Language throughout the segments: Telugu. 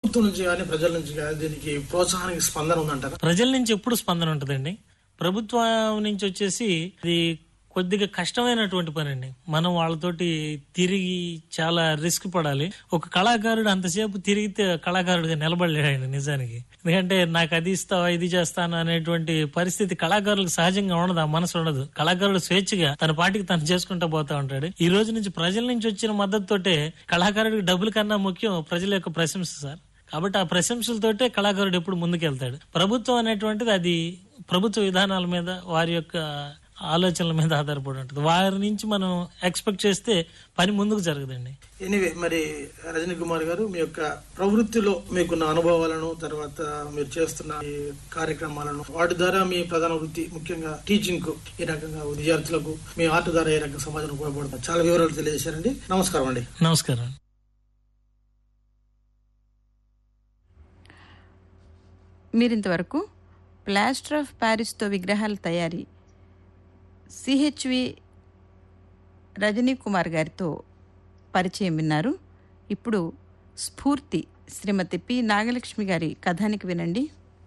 ప్రభుత్వం నుంచి కానీ ప్రజల నుంచి కానీ దీనికి ప్రోత్సాహానికి స్పందన ఉందంటారా? ప్రజల నుంచి ఎప్పుడు స్పందన ఉంటుందండి. ప్రభుత్వం నుంచి వచ్చేసి ఇది కొద్దిగా కష్టమైనటువంటి పని అండి. మనం వాళ్ళతోటి తిరిగి చాలా రిస్క్ పడాలి. ఒక కళాకారుడు అంతసేపు తిరిగితే కళాకారుడిగా నిలబడలేడండి నిజానికి. ఎందుకంటే నాకు అది ఇస్తావా ఇది చేస్తాను అనేటువంటి పరిస్థితి కళాకారులకు సహజంగా ఉండదు, ఆ మనసు ఉండదు. కళాకారుడు స్వేచ్ఛగా తన పాటికి తను చేసుకుంటూ పోతా ఉంటాడు. ఈ రోజు నుంచి ప్రజల నుంచి వచ్చిన మద్దతుతోటే కళాకారుడికి డబ్బుల కన్నా ముఖ్యం ప్రజల యొక్క ప్రశంస సార్. కాబట్టి ఆ ప్రశంసలతోటే కళాకారుడు ఎప్పుడు ముందుకెళ్తాడు. ప్రభుత్వం అనేటువంటిది అది ప్రభుత్వ విధానాల మీద వారి యొక్క ఆలోచనల మీద ఆధారపడి ఉంటుంది. వారి నుంచి మనం ఎక్స్పెక్ట్ చేస్తే పని ముందుకు జరగదండి. ఎనీవే, మరి రజనీ కుమార్ గారు, మీ యొక్క ప్రవృత్తిలో మీకున్న అనుభవాలను, తర్వాత మీరు చేస్తున్న ఈ కార్యక్రమాలను, వాటి ద్వారా మీ ప్రధాన వృత్తి ముఖ్యంగా టీచింగ్ కు ఈ రకంగా విద్యార్థులకు మీ ఆర్ట్ ద్వారా ఏ రకంగా సమాజం ఉపయోగపడుతుంది, చాలా వివరాలు తెలియజేశారండి. నమస్కారం అండి. నమస్కారం. మీరింతవరకు ప్లాస్టర్ ఆఫ్ ప్యారిస్తో విగ్రహాల తయారీ సిహెచ్వి రజనీ కుమార్ గారితో పరిచయం విన్నారు. ఇప్పుడు స్ఫూర్తి శ్రీమతి పి నాగలక్ష్మి గారి కథానికి వినండి.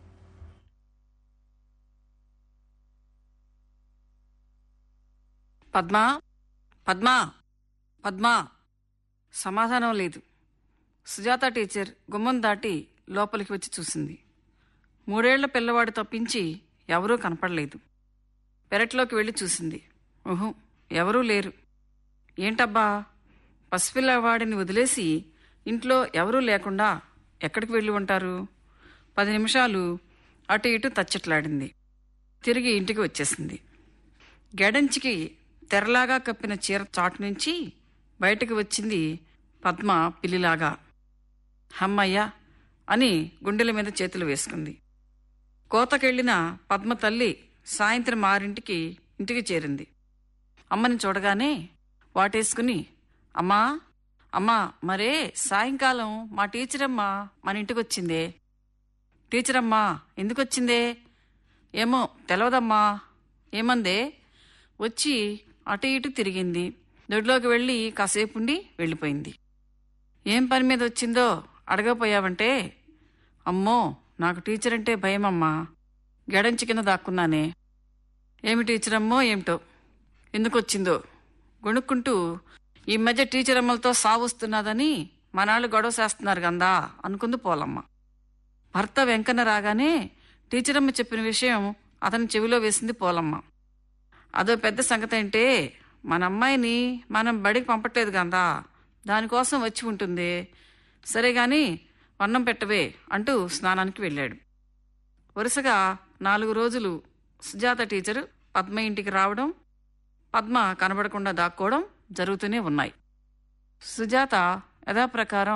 పద్మా పద్మా పద్మా సమాధానం లేదు. సుజాత టీచర్ గుమ్మం దాటి లోపలికి వచ్చి చూసింది. 3 ఏళ్ల పిల్లవాడు తప్పించి ఎవరూ కనపడలేదు. పెరట్లోకి వెళ్ళి చూసింది. ఓహో, ఎవరూ లేరు. ఏంటబ్బా, పసిపిల్లవాడిని వదిలేసి ఇంట్లో ఎవరూ లేకుండా ఎక్కడికి వెళ్ళి ఉంటారు? 10 నిమిషాలు అటు ఇటు తచ్చట్లాడింది. తిరిగి ఇంటికి వచ్చేసింది. గెడంచికి తెరలాగా కప్పిన చీర చాటు నుంచి బయటకు వచ్చింది పద్మ పిల్లిలాగా. హమ్మయ్యా అని గుండెల మీద చేతులు వేసుకుంది. కోతకెళ్లిన పద్మ తల్లి సాయంత్రం 6 ఇంటికి చేరింది. అమ్మని చూడగానే వాటేసుకుని, అమ్మా అమ్మా, మరే సాయంకాలం మా టీచరమ్మ మన ఇంటికొచ్చిందే. టీచరమ్మా ఎందుకొచ్చిందే? ఏమో తెలవదమ్మా. ఏమందే? వచ్చి అటు ఇటు తిరిగింది. దొడ్లోకి వెళ్ళి కాసేపుండి వెళ్ళిపోయింది. ఏం పని మీద వచ్చిందో అడగపోయావంటే? అమ్మో, నాకు టీచర్ అంటే భయమమ్మా. గెడంచి కింద దాక్కున్నానే. ఏమి టీచరమ్మో ఏమిటో, ఎందుకొచ్చిందో గొణుక్కుంటూ ఈ మధ్య టీచరమ్మలతో సావొస్తున్నదని మనాళ్ళు గొడవ చేస్తున్నారు గందా అనుకుంది పోలమ్మ. భర్త వెంకన్న రాగానే టీచరమ్మ చెప్పిన విషయం అతని చెవిలో వేసింది పోలమ్మ. అదో పెద్ద సంగతి అంటే, మన అమ్మాయిని మనం బడికి పంపట్లేదు గందా, దానికోసం వచ్చి ఉంటుంది. సరే గాని అన్నం పెట్టవే అంటూ స్నానానికి వెళ్ళాడు. వరుసగా 4 రోజులు సుజాత టీచరు పద్మ ఇంటికి రావడం, పద్మ కనబడకుండా దాక్కోవడం జరుగుతూనే ఉన్నాయి. సుజాత యథాప్రకారం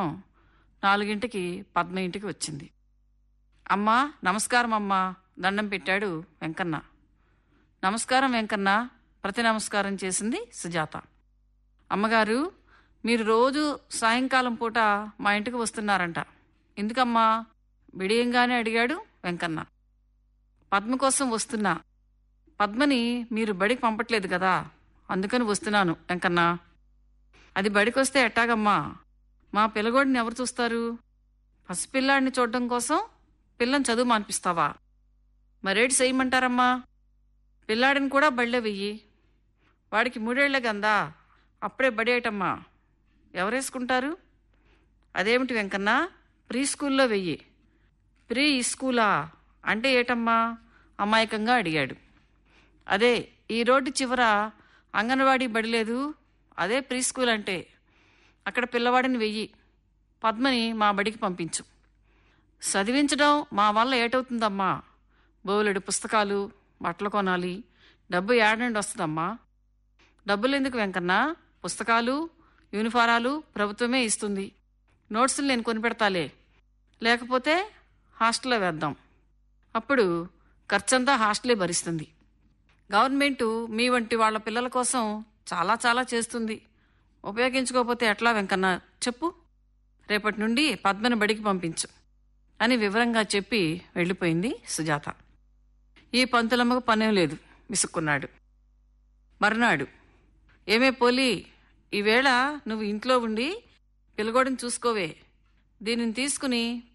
4 పద్మ ఇంటికి వచ్చింది. అమ్మా నమస్కారం అమ్మా, దండం పెట్టాడు వెంకన్న. నమస్కారం వెంకన్న, ప్రతి నమస్కారం చేసింది సుజాత. అమ్మగారు, మీరు రోజు సాయంకాలం పూట మా ఇంటికి వస్తున్నారంట, ఎందుకమ్మా? బిడియంగానే అడిగాడు వెంకన్న. పద్మ కోసం వస్తున్నా. పద్మని మీరు బడికి పంపట్లేదు కదా, అందుకని వస్తున్నాను వెంకన్న. అది బడికొస్తే ఎట్టాగమ్మా? మా పిల్లగోడిని ఎవరు చూస్తారు? పసిపిల్లాడిని చూడడం కోసం పిల్లని చదువు మానిపిస్తావా? మరేటి చేయమంటారమ్మా? పిల్లాడిని కూడా బడిలో వెయ్యి. వాడికి 3 ఏళ్ల గందా, అప్పుడే బడేయటమ్మా. ఎవరేసుకుంటారు? అదేమిటి వెంకన్న, ప్రీ స్కూల్లో వెయ్యి. ప్రీ స్కూలా అంటే ఏటమ్మా? అమాయకంగా అడిగాడు. అదే ఈ రోడ్డు చివర అంగన్వాడీ బడిలేదు, అదే ప్రీ స్కూల్ అంటే. అక్కడ పిల్లవాడిని వెయ్యి. పద్మని మా బడికి పంపించు. చదివించడం మా వల్ల ఏటవుతుందమ్మా? బోలెడు పుస్తకాలు, బట్టలు కొనాలి. డబ్బు ఏడండి వస్తుందమ్మా? డబ్బులెందుకు వెంకన్న? పుస్తకాలు, యూనిఫారాలు ప్రభుత్వమే ఇస్తుంది. నోట్సులు నేను కొనిపెడతాలే, లేకపోతే హాస్టల్లో వేద్దాం. అప్పుడు ఖర్చంతా హాస్టలే భరిస్తుంది. గవర్నమెంటు మీ వంటి వాళ్ల పిల్లల కోసం చాలా చాలా చేస్తుంది. ఉపయోగించుకోకపోతే ఎట్లా వెంకన్న చెప్పు? రేపటి నుండి పద్మని బడికి పంపించు అని వివరంగా చెప్పి వెళ్ళిపోయింది సుజాత. ఈ పంతులమ్మకు పనేం లేదు, విసుక్కున్నాడు. మర్నాడు, ఏమే పోలి, ఈవేళ నువ్వు ఇంట్లో ఉండి పిల్లగోడిని చూసుకోవే. దీనిని తీసుకుని